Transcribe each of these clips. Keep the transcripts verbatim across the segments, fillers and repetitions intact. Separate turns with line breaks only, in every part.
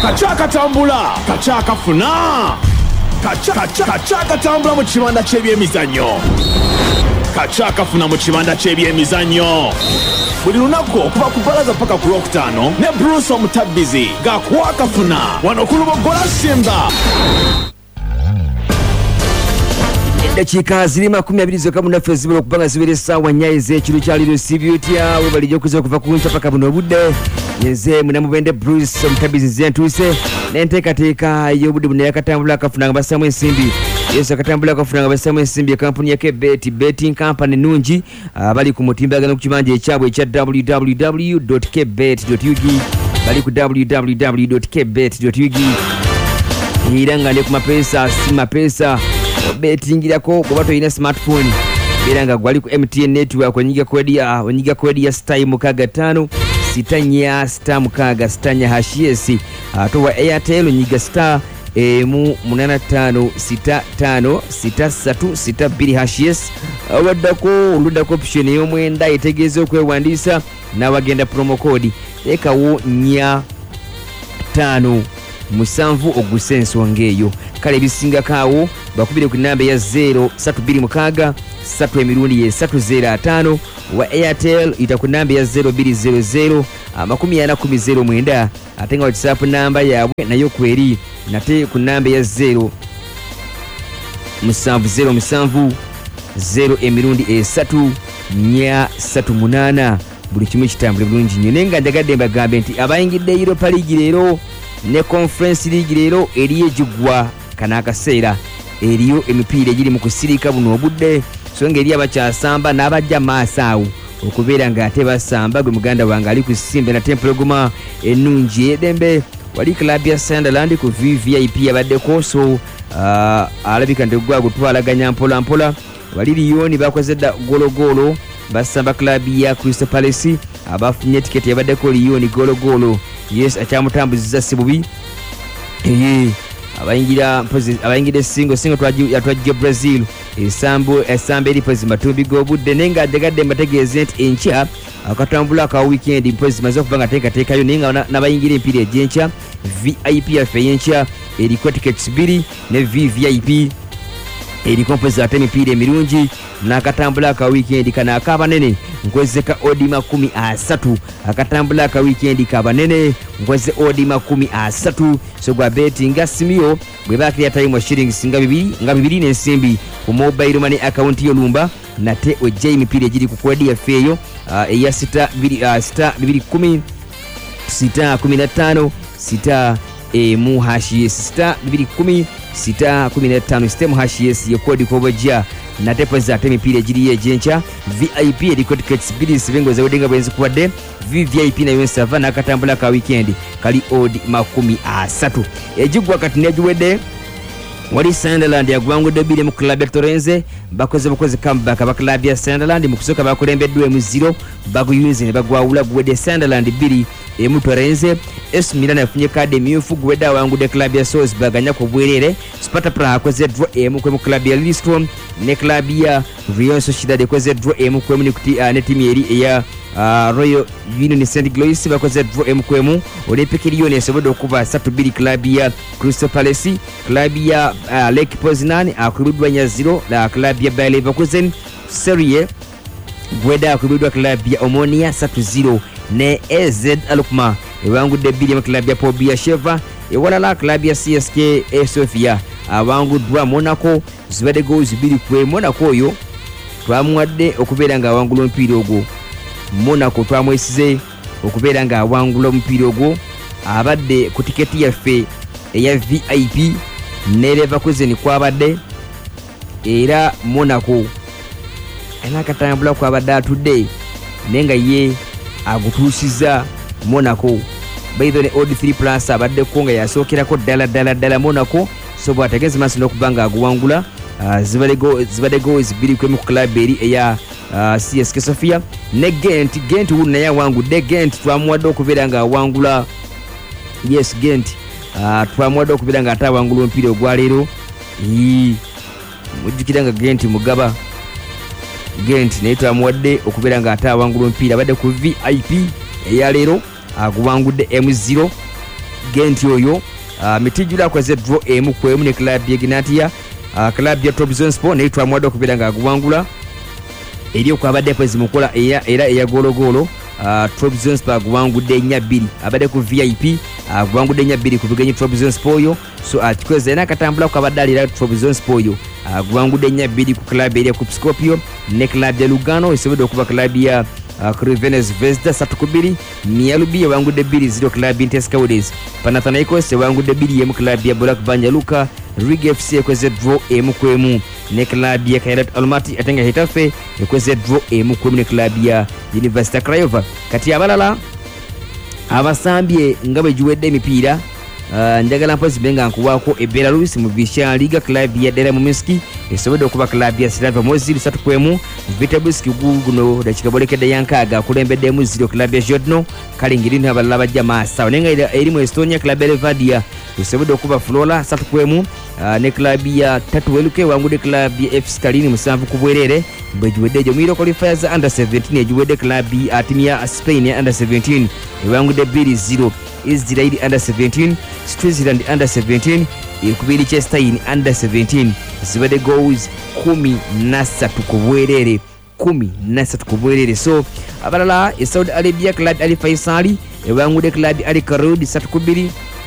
Kachaka tambula, kachaka funa. Kachaka kachaka tambula mu kibanda ky'ebyemizannyo. Kachaka funa mu kibanda ky'ebyemizannyo. Buli lunaku okuva ku bbalaza paka ku lwokutaano ne Bruce omutabbizi gaakuwaka funa wano ku Lubogola Simba.
Dakika ziri makumi abiri zokka munaffe zisobola okuba nga zibeera essaawa nnya ez'ekiro kyaliro sibyotya we balijja okuza okuva ku nkya paka buno obudde nze munamubende Bruce omutabbizi nze ntuuse n'enteekateeka y'obudde buno yakatambula akafuna nga bassaamu ensimbi yesu akatambula akafuna nga bassaamu ensimbi ekampuni ya Kebet betting company nungi abali ku mutimbagano ku kibanja ekyabwe ekya w w w dot kebet dot u g bali ku w w w dot kebet dot u g era nga ne ku mapeesa si mapeesa betingirako kuba toyina smartphone beera nga gwali ku M T N network onyiga kodi ya onyiga kodi ya star mukaga tano sitanya star mukaga sitanya hashiesi ato wa Airtel onyiga star emu munana tano sita tano sita satu sita biri hashiesi awaddako oludako option y'omwenda etegeeza okwewandisa n'awagenda promo code tekawo nya tano musanvu oguse ensonga eyo kale ebisingakaawo bakubire ku namba ya zero tatu bbiri mukaaga ssatu emirundi ye ssatu zero ataano wa Airtel ita ku namba ya zero bbiri zero zero amakumi ana kumi zero mwenda ate nga WhatsApp namba yaabwe nayo kweri nate ku namba ya zero musanvu zero musanvu zero emirundi esatu nya ssatu munaana buli kimu kitambule bulungi nnyo naye nga njagadde mbagambe nti abayingidde Europa League leero ne Conference League leero eriyo egigwa kana akaseera eriyo emipiira egiri mu kusirika buno obudde so nga eri abakyasamba n'abajja maaso awo okubeera nga ate basamba gwe muganda wange ali ku Simba na Tempelogoma ennungi edembe wali club ya Sunderland ku V V I P yabaddeko so uh, alabika nti gwa gutwalaganya mpola mpola wali Lyon bakoze dda gologolo basamba club ya Crystal Palace abafunye tiketi yabaddeko Lyon gologolo yes akyamutambuziza sibubi eh abayingira mpozi abayingira singo singo twaji yatwajje Brazil esambu esambe eri pozi matumbi gobudde nenga adegadde mbategeeze nti enkya akatambula ka weekend mpozi maze okubanga teka teka yo nenga nabayingira empira ejencha V I P afe yenkya eri tickets biri ne V V I P eri kompoza ate mipira emirungi nakatambula ka weekend kana akabanene nkwezeka odi makumi asatu akatambula ka weekend kabanene nkweze odi makumi asatu so gwa betting asimio bwe bakiri time shilling singa bibiri nga bibiri n'ensimbi ku mobile money account yo lumba nate ojja emipira egiri ku kodi ya feyo uh, eya sita bibiri uh, sita bibiri kumi sita kumi na tano sita e mu hashi sita bibiri kumi sita kumi na tano stem hashi yes yo kodi ko bajja na deposit ate mipira egiri ejencha V I P eri kodi tickets bidi sibengo za odinga bwenzi kuwadde V V I P na yonsava na katambula ka weekend kali odi makumi asatu ejigwa kati nejuwedde wali Sunderland yagwangudde bire mu club ya Torrenze bakoze bakoze comeback aba club ya Sunderland mu kusoka bakulembeddwe mu zero baguyuze ne bagwawula gwedde Sunderland biri emu Torrenze S Milan yafunye kade myufu gwedda wangudde club ya Salzburg anya ku bwerere Sparta Praha akoze draw emu ku club ya Lillestrøm ne club ya Real Sociedad akoze draw emu ku mu ne team eri ya Uh, Royal Union Saint Gilloise bakoze draw emu ku emu Olympique Lyon esobodde okuba three two club ya Crystal Palace club ya uh, Lech Poznan akubiddwa nya zero la club ya Bayer Leverkusen Serie gweda akubiddwa club ya Omonia three zero ne A Z Alkmaar ewangudde bbiri mu club ya Pobia Sheva ewalala club ya C S K A Sofia awanguddwa Monaco zibadde goals bbiri ku Monaco oyo twamuwadde okubeera nga awangula omupiira ogwo Monaco twamwesize okubeera nga awangula omupiira ogwo abadde ku tiketi yaffe eya V I P ne Leverkusen kwabadde era Monaco enakatambula kwabadde atudde nenga ye agutuusiza Monaco baitho ne odd three plus abadde ko nga yasookerako ddala ddala ddala Monaco so bwategeze maaso n'okubanga aguwangula uh, zibadde goals bbiri ku emu ku club eri eya Uh, C S K Sofia ne Gent Gent wulu naye awangudde Gent twamuwadde okubeera nga awangula yes Gent uh, twamuwadde okubeera nga ate awangula omupiira ogwaleero mujjukira nga Gent mugaba Gent naye twamuwadde okubeera nga ate awangula omupiira abadde ku V I P eyaleero aguwangudde emu zero Gent oyo uh, mitijula akoze draw emu ku emu ne club ya Gnatia. Uh, club ya Trabzonspor ne itwa mwado kubira nga agwangula eri okwabadde kwezi mukola era era ya golo golo. Uh, Trabzonspor agwangudde nya bbiri abadde ku V I P agwangudde nya bbiri ku bigenyi Trabzonspor yo. So atikweze na katambula ku abadali Trabzonspor yo agwangudde nya bbiri ku club eri ku Skopje ne club ya Lugano isobodde okuba club ya uh, Crvena Zvezda satu ku bbiri. Mialubi yawangudde bbiri zero club Inteskaudes. Panathinaikos yawangudde bbiri emu club ya Bolak Banja Luka. Riga F C ekweze draw emu ku emu ne club ya Kairat Almaty atenga Hetafe ekweze draw emu ku emu ne club ya University Craiova. Kati abalala abasambye nga bwe giwedde emipiira uh, njagala mpozi benga nkuwaako e Belarus mu Visha Liga club ya Dynamo Minsk esobodde okuba club ya Slavia Moscow satu ku emu. Vitebsk guguno dakika bolekedde yankaaga akulembedde zero club ya Jodno kale ngirino abalala bajja maasawo nenga eri mu Estonia club ya Levadia esobodde okuba Flora satu ku emu. Uh, ne club ya Tatueluke wangudde club ya F C Stalin musanvu ku bwerere bwe giwedde ejo Miro qualifiers under seventeen egiwedde club ya team ya Spain ya under seventeen ewangudde bbiri zero. Israel under seventeen, Switzerland under seventeen, ekubiri Chestein under seventeen zibadde goals kumi na ssatu ku bwerere kumi na ssatu ku bwerere. So abalala e Saudi Arabia club Ali Faisal ewangudde club Ali Karud satu ku bbiri.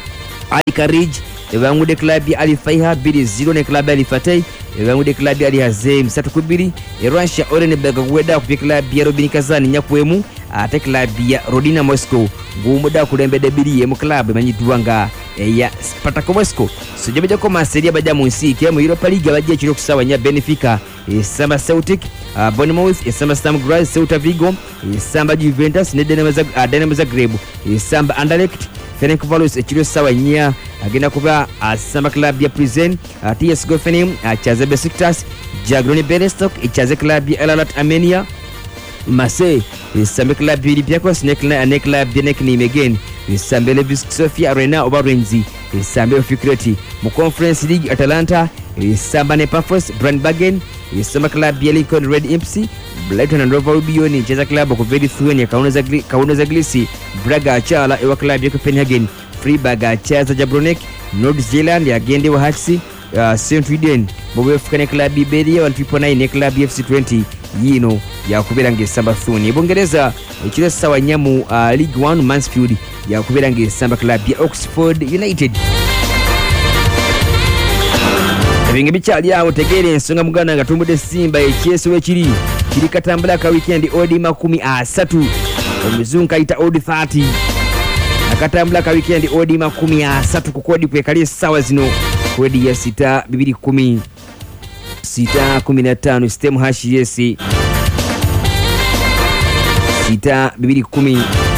Ali Karij ewangudde club ya Ali Faiha bbiri zero ne club ya Ali Fateh ewangudde club ya Ali Hazem satu ku bbiri. E Russia Orenburg kuwedda ku club ya Robin Kazan nyakwemu ate club ya Rodina Moscow ngumudda kulembedde bbiri emu club emanyiddwa nga eya Spartak Moscow. So jabajako maseri abajja mu nsi ke mu Europa League abajja ekiro kusawa nya Benfica esamba Celtic, uh, Bournemouth esamba Stam Graz, Celta Vigo esamba Juventus ne Dinamo Zagreb esamba Anderlecht. Ferencvaros ekiro sawa nya agenda kuba asamba club ya Prison. uh, T S Gofenim achaze Besiktas. Jagiellonian Bialystok echaze club ya El Alat Armenia. Marseille esambe club ya Olympiacos ne club ya Nek Nijmegen esambe Levski Sofia Arena oba Renzi esambe Fikreti. Mu Conference League Atalanta esamba ne Pafos Brandbergen esamba club ya Lincoln Red Imps. Brighton and Hove Albion echeza club ku Lithuania Kauno Zagrisi. Braga achala ewa club ya Copenhagen. Freiburg achaza Jablonec. North Zealand yagende wa Hatsi. uh, Saint Etienne bobefukane ne club Iberia one triple nine ne club F C twenty yino yakubera ng'esamba Thuni. Ebungereza ekiro sawa nya mu uh, League one Mansfield yakubera ng'esamba club ya Oxford United. Ebinge bikyali awo tegeere ensonga muganda nga tumbudde Simba ekyeso wekiri kiri katambula ka weekend odi makumi asatu omuzungu kayita odi thirty akatambula ka weekend odi makumi asatu ku kodi kwekali sawa zino kodi ya sita bibiri kumi sita kumi na tano system hash yes sita bibiri kumi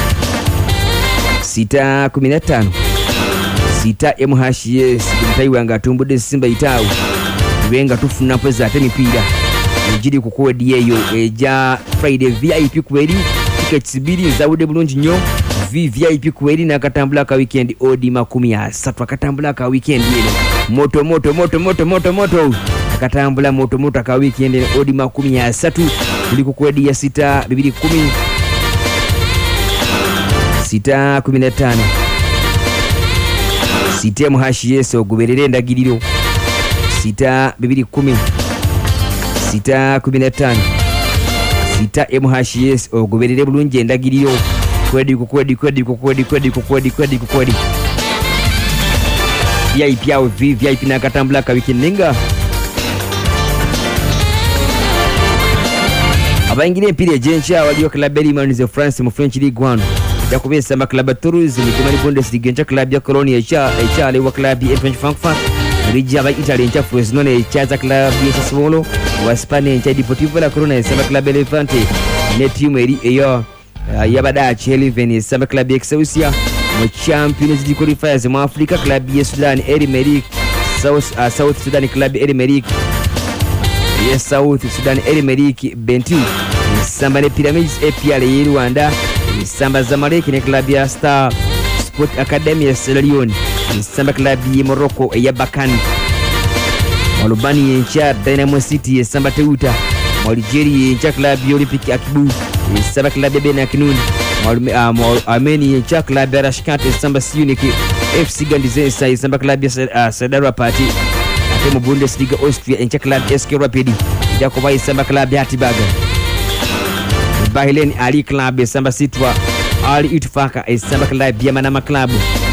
sita kumi na tano sita M hash yes kumtaiwa nga tumbudde Simba itawo wenga tufuna pesa ate mipira njiri ku kodi yeyo eja Friday V I P kweri tickets biri zawude bulungi nyo V I P kweri na katambula ka weekend odi makumi asatu akatambula ka weekend yeno moto moto moto moto moto moto akatambula moto moto ka weekend odi makumi asatu kuli ku kodi ya sita bibiri kumi sita kumi na tano sita mu hash yes ogoberere ndagiriro sita bibiri kumi sita kumi na tano sita M hash yes ogoberere bulungi endagiriro kwedi ku kwedi kwedi ku kwedi kwedi ku kwedi kwedi ku kwedi V I P au V I P na katambula ka weekend ninga abayingire empire jencha waliyo club Elimans of France mu French League one yakubesa ma club Toulouse mu German Bundesliga ncha club ya Cologne echa echa le wa club ya Eintracht Frankfurt Rigi aba Italy ncha Frosinone echa club ya Sassuolo wa Spain ncha Deportivo La Corona esaba club Levante ne team eri eyo yabada Chelsea ne esaba club ya Excelsior mu Champions League qualifiers mu Africa club ya Sudan El Merreikh South uh, South Sudan club El Merreikh yes South Sudan El Merreikh Bentiu esamba ne Pyramids A P R ya Rwanda esamba Zamalek ne club ya Star Sport Academy ya Sierra Leone esamba club ya Morocco ya Bakani Malubani yencha Dynamo City esamba Teuta Algeria yencha club ya Olympique Akibu esamba club ya Benakinun ameni cha club ya Rashkat esamba Munich, F C Gandizensa esamba club ya Sadara Party, ate mu Bundesliga Austria encha club S K Rapid yakoba esamba club ya Hattiberg, Bahrain Ali club esamba Sitwa, Ali Itfaka esamba club ya Manama club,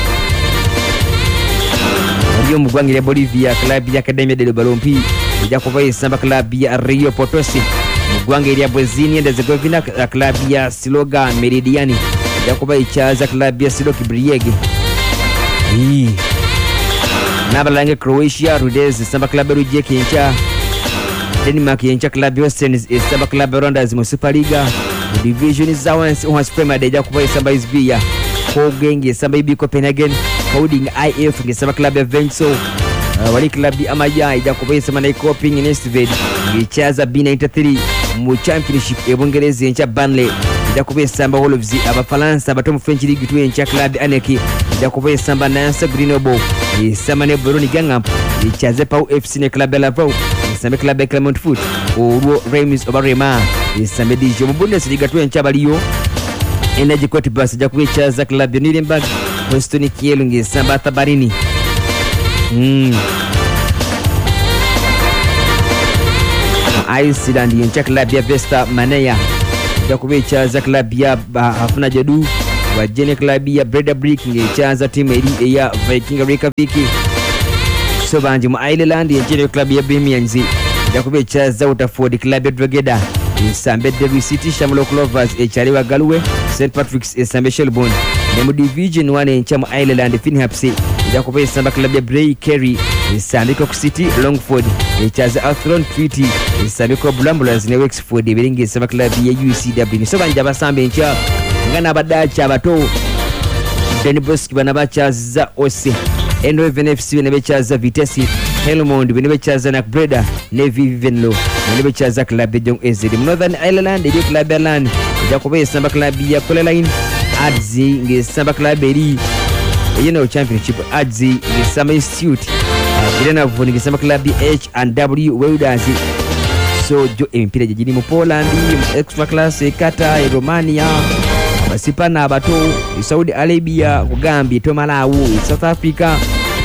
Rio Mugwangire Bolivia club ya Academia de Balompi yakoba esamba club ya Rio Potosi, Mugwangire ya Bosnia and Herzegovina club ya Sloga Meridiani yakoba ichaza club ya Siloki Briege. Hii Nabalange Croatia Rudez esamba club ya Rujie Kencha, Denmark yencha club ya Ostens esamba club ya Rwanda mu Superliga, division za once on Premier League yakoba esamba Isbia, Kogenge esamba Ibi Copenhagen, Holding I F esamba club ya Venso, uh, wali club ya Amaya yakoba esamba Nyköping Nestved ichaza B ninety-three mu championship ebongereza encha Burnley yakoba esamba Wolves abafaransa abato mu French League two encha club Annecy yakoba esamba Nancy Grenoble esamba ne Boroni Gangamp ichaze Pau F C ne club ya Lavaux esamba club ya Clermont Foot Oro Reims Obarema esamba Dijon mu Bundesliga two encha baliyo Energy Cottbus yakoba ichaza club ya Nuremberg, Holstein Kiel esamba Tabarini. mm. Iceland yencha club ya Vesta Manaya yakubechaza club ya Hafuna Jadu, wajene club ya Bredabrick ngechaza team eri ya Viking Reykjavik. So banje mu Ireland yencha club ya Birmingham yakubechaza Waterford club ya Drogheda, Isambe Derby City Shamrock Rovers echali wa Galway, Saint Patrick's Isambe Shelbourne. Ne mu division one yencha mu Ireland Finhapsi yakubesamba club ya Bray Kerry, Isambe Cork City Longford echaza Athlone Treaty, Isambe ko Bramblers ne Wexford biringi esamba club ya U C W. So banja basambe encha ngana abadacha abato Denbosk bana bachaza Ose, Eindhoven F C ne bechaza Vitesse, Helmond ne bechaza Nakbreda, Navy Venlo ne bechaza club ya Young Ezed. Northern Ireland ile club ya Lan yakubesamba club ya Coleraine, Adzi ngesamba club eri you know championship Adzi ngesamba Institute, Irena Voni ngesamba club H and W Welders. So jo empira jijini mu Poland, extra class Qatar, Romania, basipana abato Saudi Arabia, Gambia, to Malawi, South Africa.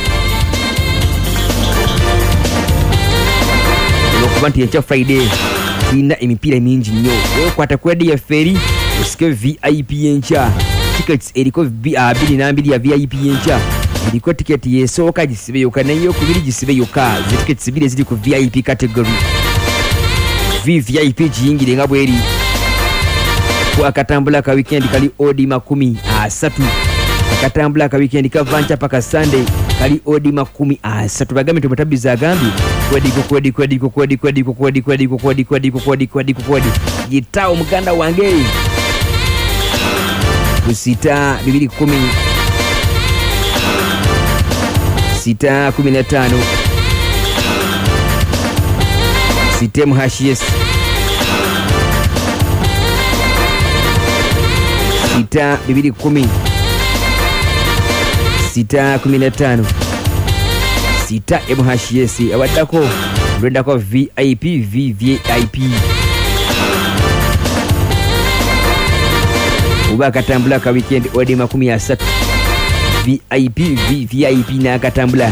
Lokubanti yencha Friday ina emipira mingi nnyo kwata kwedi ya feri uske V I P yencha tickets eriko abiri nambiri ya V I P yencha eriko ticket yesoka gisibe yoka nayo kubiri gisibe yoka tickets zibiri ziri ku V I P category. V I P jingire ngabweri kwa akatambula ka weekend kali odi makumi asatu, akatambula ka weekend ka vancha paka Sunday kali odi makumi asatu. Bagame tumatabiza agambi kwedi kwedi kwedi kwedi kwedi kwedi kwedi kwedi kwedi kwedi kwedi kwedi gitao muganda wange kusita bibiri kumi sita kumi na tano Sitem Hashies sita bibiri kumi sita kumi na tano sita M H S awadako Brendako V I P V V I P uba katambula ka weekend odi makumi asatu V I P V V I P na katambula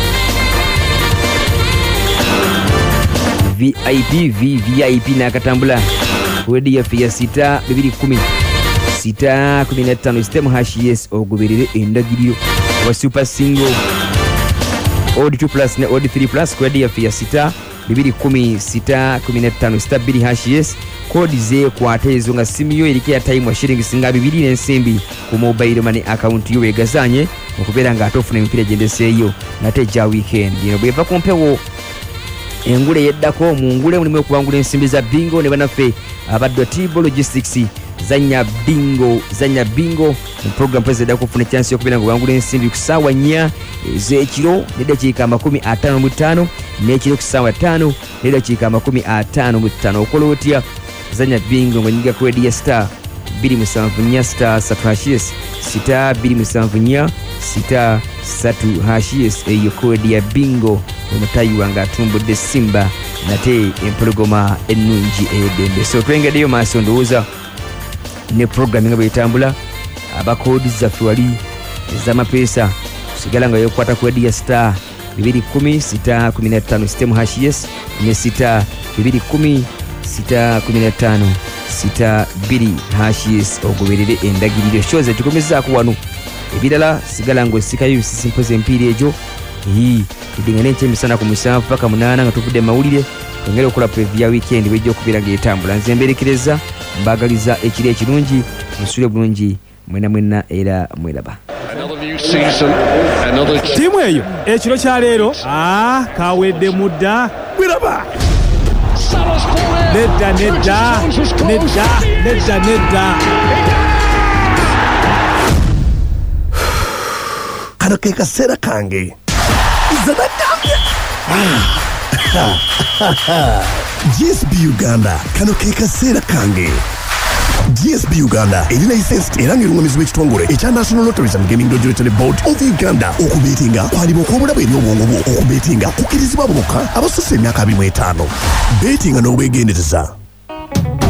V I P V V I P na katambula odi ya fiya sita bibiri kumi sita kumi na tano System H S ogubirire endagiriro wa super single Odd two plus ne Odd three plus kwedi ya fiya sita bibiri kumi sita kumi na tano stabili H S kodi ze kwatezo nga simiyo ilike ya time wa shilingi singa bibiri n'ensimbi ku mobile money account yo egazanye okubera nga atofuna empira gendeseyo nate ja weekend yino bweva kumpewo engule yeddako mu ngule mulimu kubangula ensimbi za bingo ne banafe abaddo Tibo Logistics zanya bingo zanya bingo mu program president akufuna chance yo kubera ngo bangula ensimbi kusawa nya ezekiro ne dakika makumi atano mu ttaano n'ekiro kusawa tano ne dakika makumi atano mu ttaano okolotia zanya bingo ngonyiga kwedi ya star biri musanvu nya star satu hashes sita biri musanvu nya sita satu hashes eyo kwedi ya bingo omutayi wanga tumbudde Simba nate empologoma ennungi edembe. So twengedeyo maaso ndowooza ne programming nga bwetambula. Abakoodi zaffe wali ez'amapeesa kusigala nga yokwata ku ya star bibiri kumi sita kumi na ttaano system hash yes ne sita bibiri kumi sita kumi na ttaano sita bbiri hash yes ogoberere endagiriro. Show ze tukomezaako wano, ebirala sigala ng'osikayo bisimpoza empiira egyo eyi tudingana ekyemisana ku musanvu paka munaana nga tuvudde mawulire twongere okukola preview ya weekend wejja okubeera ng'etambula. Nze mberekereza mbagaliza ekiri ekirungi musule bulungi mwena mwena era mweraba.
Tiimu eyo ekiro kya leero ah kawedde mudda bwiraba nedda nedda nedda nedda nedda
kano ke kaseera kange zanagambye G S B Uganda kano ke kaseera kange. G S B Uganda eri licensed era ng'erungamizibwa ekitongole ekya National Lotteries and Gaming Regulatory Board of Uganda. Okubeetinga kwaliba okw'obulabe eri obwongo bwo. Okubeetinga kukkirizibwa bokka abasusse emyaka abiri mu etaano. Beetinga n'obwegendereza.